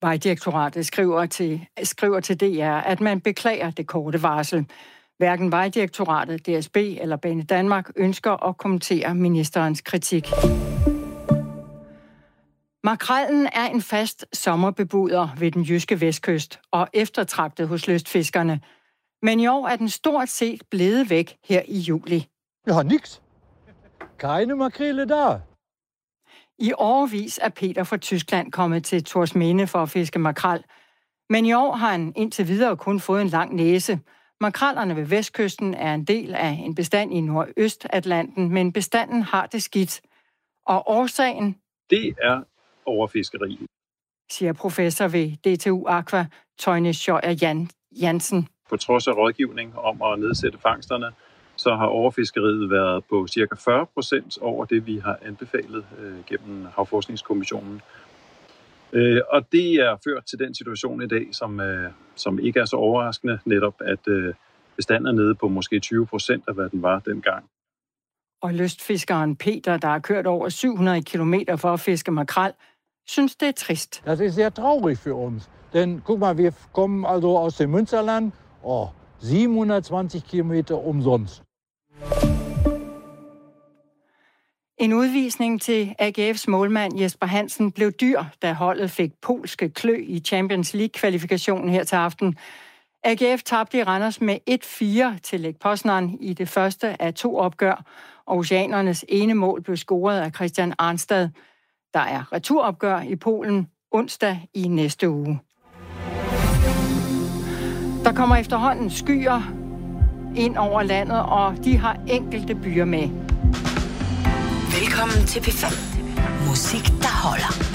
Vejdirektoratet skriver til DR, at man beklager det korte varsel. Hverken Vejdirektoratet, DSB eller Banedanmark ønsker at kommentere ministerens kritik. Makrellen er en fast sommerbebuder ved den jyske vestkyst og eftertragtet hos lystfiskerne. Men i år er den stort set blevet væk her i juli. Ja, niks. Keine makrele der. I årevis er Peter fra Tyskland kommet til Thorsminde for at fiske makrel. Men i år har han indtil videre kun fået en lang næse. Makrellerne ved vestkysten er en del af en bestand i Nordøstatlanten, men bestanden har det skidt. Og årsagen? Det er overfiskeri, siger professor ved DTU Aqua, Tøjne Schøjer Jansen. På trods af rådgivning om at nedsætte fangsterne, så har overfiskeriet været på ca. 40% over det, vi har anbefalet gennem Havforskningskommissionen. Og det er ført til den situation i dag, som ikke er så overraskende, netop at bestanden er nede på måske 20% af, hvad den var dengang. Og lystfiskeren Peter, der har kørt over 700 kilometer for at fiske makrel, synes det er trist. Das ist sehr traurig für uns. Denn guck mal, wir kommen also aus dem Münsterland og 720 kilometer umsonst. En udvisning til AGF's målmand Jesper Hansen blev dyr, da holdet fik polske klø i Champions League-kvalifikationen her til aften. AGF tabte i Randers med 1-4 til Lech Poznan i det første af 2 opgør, og oceanernes ene mål blev scoret af Christian Arnstad. Der er returopgør i Polen onsdag i næste uge. Der kommer efterhånden skyer ind over landet, og de har enkelte byer med. Velkommen til P5. Musik, der holder.